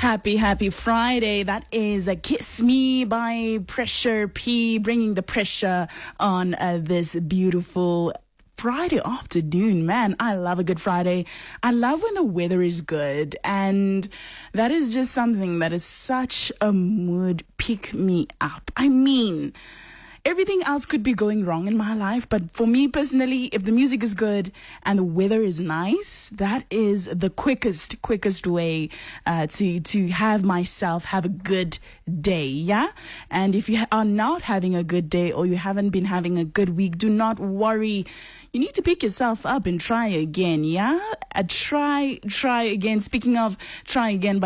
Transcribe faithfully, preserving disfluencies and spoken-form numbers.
Happy, happy Friday. That is a Kiss Me by Pressure P, bringing the pressure on uh, this beautiful Friday afternoon. Man, I love a good Friday. I love when the weather is good. And that is just something that is such a mood pick me up. I mean, everything else could be going wrong in my life, but for me personally, if the music is good and the weather is nice, that is the quickest, quickest way uh, to to have myself have a good day, yeah? And if you are not having a good day or you haven't been having a good week, do not worry. You need to pick yourself up and try again, yeah? Uh, try, try again. Speaking of try again,